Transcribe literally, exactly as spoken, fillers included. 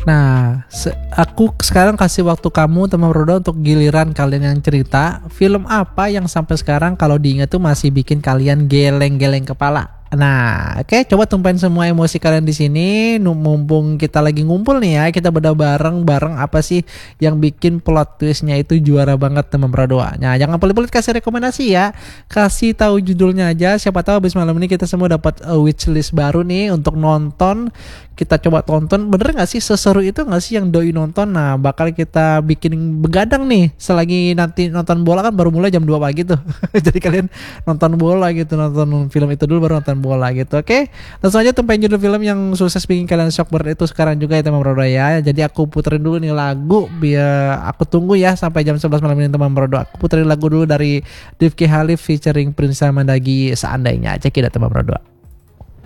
Nah, se- aku sekarang kasih waktu kamu teman Rodo untuk giliran kalian yang cerita film apa yang sampai sekarang kalau diingat tuh masih bikin kalian geleng-geleng kepala. Nah, oke, coba tumpahin semua emosi kalian di sini. Nu- Mumpung kita lagi ngumpul nih ya, kita beda bareng-bareng apa sih yang bikin plot twistnya itu juara banget teman Rodo. Nah, jangan pelit-pelit kasih rekomendasi ya. Kasih tahu judulnya aja. Siapa tahu abis malam ini kita semua dapat uh, wishlist baru nih untuk nonton. Kita coba tonton, bener gak sih seseru itu gak sih yang doi nonton? Nah bakal kita bikin begadang nih selagi nanti nonton bola kan baru mulai jam dua pagi tuh. Jadi kalian nonton bola gitu, nonton film itu dulu baru nonton bola gitu. Oke, langsung aja tumpahin judul film yang sukses bikin kalian shock berat itu sekarang juga ya teman Brodo ya. Jadi aku puterin dulu nih lagu, biar aku tunggu ya sampai jam sebelas malam ini teman Brodo. Aku puterin lagu dulu dari Rifki Halif featuring Prince Mandagi, Seandainya. Cek ya teman Brodo.